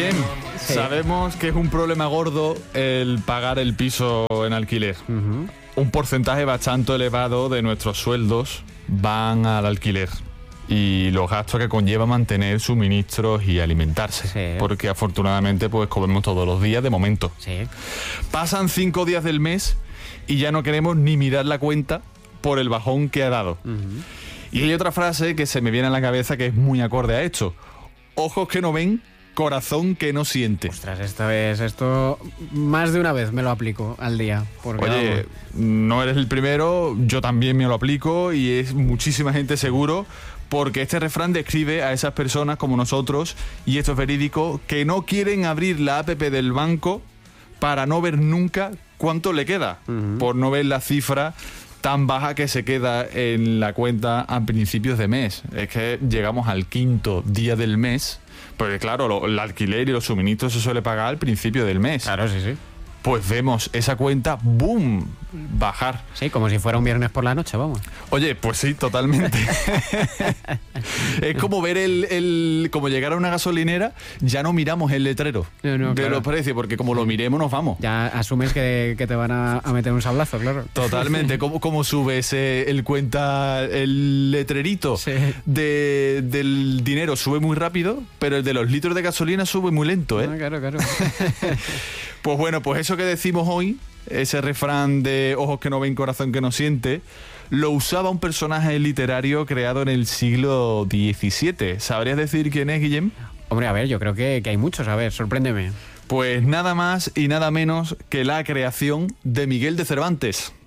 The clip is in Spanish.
Guillem, sí. Sabemos que es un problema gordo el pagar el piso en alquiler. Un porcentaje bastante elevado de nuestros sueldos van al alquiler y los gastos que conlleva mantener suministros y alimentarse, sí. Porque afortunadamente pues comemos todos los días de momento. Sí. Pasan 5 días del mes y ya no queremos ni mirar la cuenta por el bajón que ha dado. Y hay otra frase que se me viene a la cabeza que es muy acorde a esto: ojos que no ven, corazón que no siente. Ostras, esto más de una vez me lo aplico al día. Oye, no eres el primero, yo también me lo aplico y es muchísima gente seguro, porque este refrán describe a esas personas como nosotros, y esto es verídico, que no quieren abrir la app del banco para no ver nunca cuánto le queda, por no ver la cifra tan baja que se queda en la cuenta a principios de mes. Es que llegamos al 5.º día del mes, porque claro, el alquiler y los suministros se suele pagar al principio del mes. Claro, sí, sí. Pues vemos esa cuenta, ¡boom!, bajar. Sí, como si fuera un viernes por la noche, vamos. Oye, pues sí, totalmente. Es como ver como llegar a una gasolinera, ya no miramos el letrero de claro. Los precios, porque como lo miremos nos vamos. Ya asumes que te van a meter un sablazo, claro. Totalmente. ¿Cómo subes el letrerito sí. del dinero? Sube muy rápido, pero el de los litros de gasolina sube muy lento, ¿eh? Claro. Pues bueno, pues eso que decimos hoy, ese refrán de ojos que no ven, corazón que no siente, lo usaba un personaje literario creado en el siglo XVII. ¿Sabrías decir quién es, Guillem? Hombre, a ver, yo creo que hay muchos. A ver, sorpréndeme. Pues nada más y nada menos que la creación de Miguel de Cervantes.